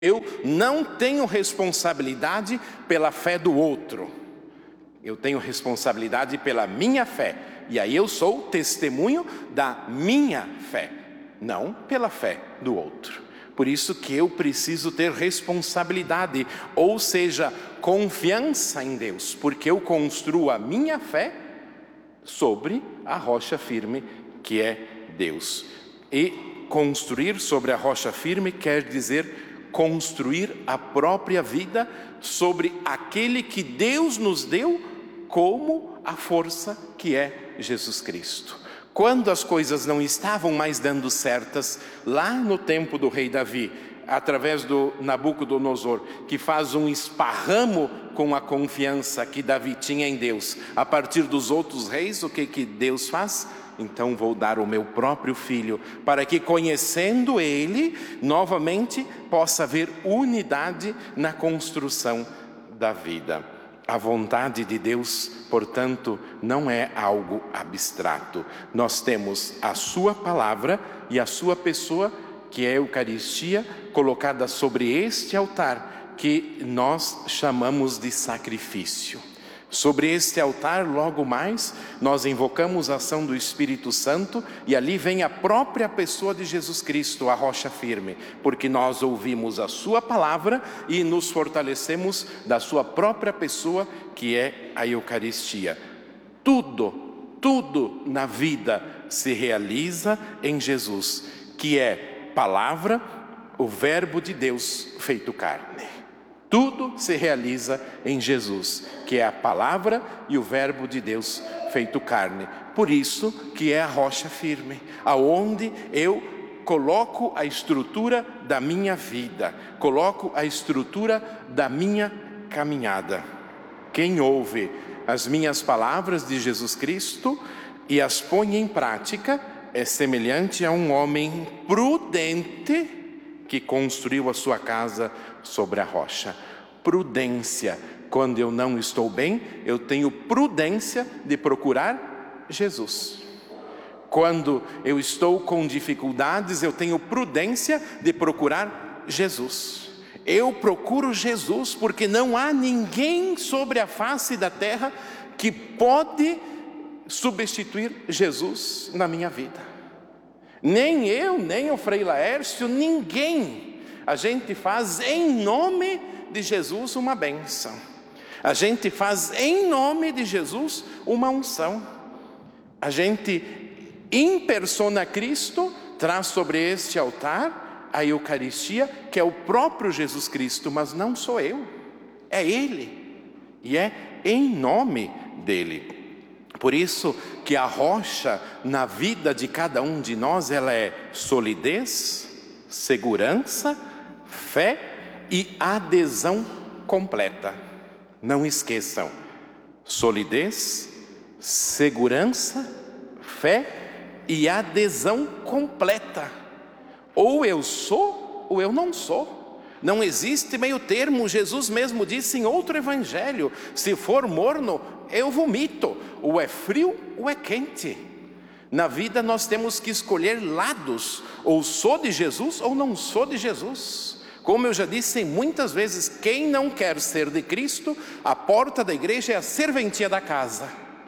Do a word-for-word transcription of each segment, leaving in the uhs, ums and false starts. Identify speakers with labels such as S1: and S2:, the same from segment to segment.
S1: Eu não tenho responsabilidade pela fé do outro. Eu tenho responsabilidade pela minha fé. E aí eu sou testemunho da minha fé, não pela fé do outro. Por isso que eu preciso ter responsabilidade, ou seja, confiança em Deus, porque eu construo a minha fé sobre a rocha firme que é Deus. E construir sobre a rocha firme quer dizer construir a própria vida sobre aquele que Deus nos deu como a força que é Jesus Cristo. Quando as coisas não estavam mais dando certas, lá no tempo do rei Davi, através do Nabucodonosor, que faz um esparramo com a confiança que Davi tinha em Deus, a partir dos outros reis, o que que Deus faz? Então vou dar o meu próprio filho, para que conhecendo ele, novamente possa haver unidade na construção da vida. A vontade de Deus, portanto, não é algo abstrato. Nós temos a sua palavra e a sua pessoa, que é a Eucaristia, colocada sobre este altar, que nós chamamos de sacrifício. Sobre este altar, logo mais, nós invocamos a ação do Espírito Santo e ali vem a própria pessoa de Jesus Cristo, a rocha firme, porque nós ouvimos a sua palavra e nos fortalecemos da sua própria pessoa, que é a Eucaristia. Tudo, tudo na vida se realiza em Jesus, que é palavra, o verbo de Deus feito carne. Tudo se realiza em Jesus, que é a palavra e o verbo de Deus feito carne. Por isso que é a rocha firme, aonde eu coloco a estrutura da minha vida, coloco a estrutura da minha caminhada. Quem ouve as minhas palavras de Jesus Cristo e as põe em prática é semelhante a um homem prudente que construiu a sua casa sobre a rocha. Prudência. Quando eu não estou bem, eu tenho prudência de procurar Jesus. Quando eu estou com dificuldades, eu tenho prudência de procurar Jesus. Eu procuro Jesus porque não há ninguém sobre a face da terra que pode substituir Jesus na minha vida. Nem eu, nem o Frei Laércio, ninguém. A gente faz em nome de Jesus uma bênção. A gente faz em nome de Jesus uma unção. A gente, em persona Cristo, traz sobre este altar a Eucaristia, que é o próprio Jesus Cristo, mas não sou eu, é Ele. E é em nome dEle. Por isso que a rocha na vida de cada um de nós, ela é solidez, segurança, fé e adesão completa. Não esqueçam, solidez, segurança, fé e adesão completa. Ou eu sou, ou eu não sou. Não existe meio termo. Jesus mesmo disse em outro evangelho: se for morno, eu vomito. Ou é frio ou é quente. Na vida nós temos que escolher lados. Ou sou de Jesus ou não sou de Jesus. Como eu já disse muitas vezes, quem não quer ser de Cristo, a porta da igreja é a serventia da casa.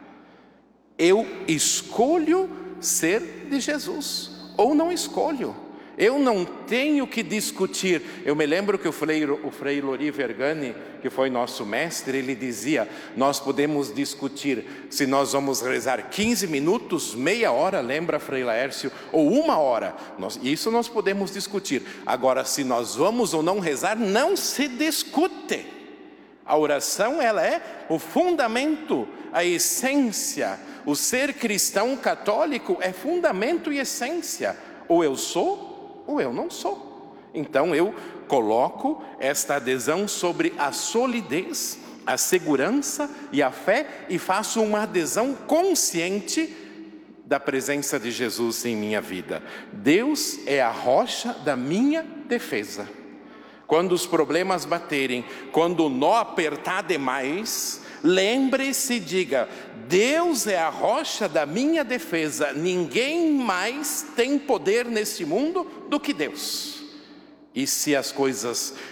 S1: Eu escolho ser de Jesus ou não escolho. Eu não tenho que discutir. Eu me lembro que o Frei, o Frei Lori Vergani, que foi nosso mestre, ele dizia: nós podemos discutir se nós vamos rezar quinze minutos, meia hora, lembra, Frei Laércio, ou uma hora. Nós, isso nós podemos discutir. Agora, se nós vamos ou não rezar, não se discute. A oração, ela é o fundamento, a essência. O ser cristão católico é fundamento e essência. Ou eu sou, ou eu não sou. Então eu coloco esta adesão sobre a solidez, a segurança e a fé, e faço uma adesão consciente da presença de Jesus em minha vida. Deus é a rocha da minha defesa. Quando os problemas baterem, quando o nó apertar demais, lembre-se e diga: Deus é a rocha da minha defesa. Ninguém mais tem poder neste mundo do que Deus. E se as coisas